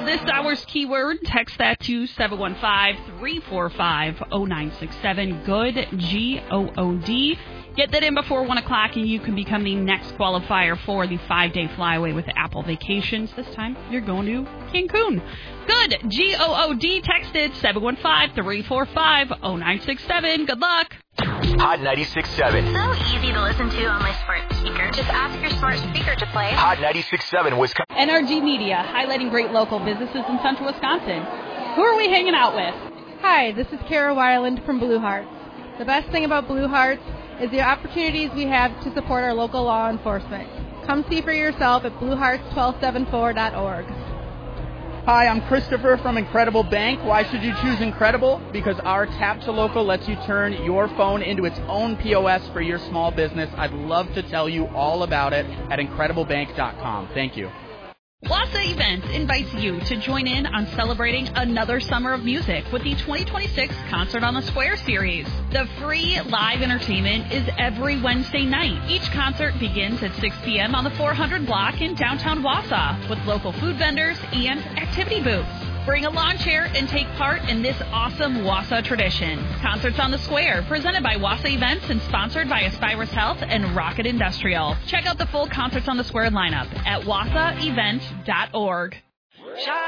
this hour's keyword. Text that to 715-345-0967. Good, G-O-O-D. Get that in before 1 o'clock, and you can become the next qualifier for the 5-day flyaway with Apple Vacations. This time, you're going to Cancun. Good, G-O-O-D. Text it, 715-345-0967. Good luck. Hot 96.7. So easy to listen to on my smart speaker. Just ask your smart speaker to play. Hot 96.7 Wisconsin. NRG Media, highlighting great local businesses in central Wisconsin. Who are we hanging out with? Hi, this is Kara Weiland from Blue Hearts. The best thing about Blue Hearts is the opportunities we have to support our local law enforcement. Come see for yourself at bluehearts1274.org. Hi, I'm Christopher from Incredible Bank. Why should you choose Incredible? Because our Tap to Local lets you turn your phone into its own POS for your small business. I'd love to tell you all about it at IncredibleBank.com. Thank you. Wassa Events invites you to join in on celebrating another summer of music with the 2026 Concert on the Square series. The free live entertainment is every Wednesday night. Each concert begins at 6 p.m. on the 400 block in downtown Wassa with local food vendors and activity booths. Bring a lawn chair and take part in this awesome Wassa tradition. Concerts on the Square, presented by Wassa Events and sponsored by Aspirus Health and Rocket Industrial. Check out the full Concerts on the Square lineup at wassaevent.org.